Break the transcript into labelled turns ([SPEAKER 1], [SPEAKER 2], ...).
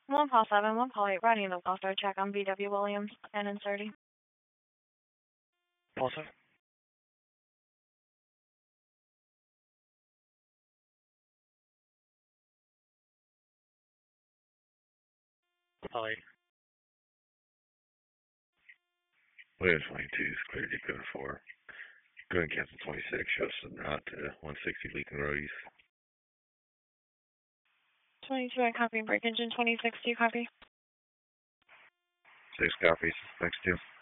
[SPEAKER 1] One call 7, one call 8, writing the welfare check on VW Williams and inserting.
[SPEAKER 2] Also? Hi.
[SPEAKER 3] Williams 22 is cleared to code 4. Go ahead and cancel 26, show us the route to 160 Leakin Road East.
[SPEAKER 1] 22, I copy. Break engine 26, do you copy?
[SPEAKER 3] 6 copies. Next 2.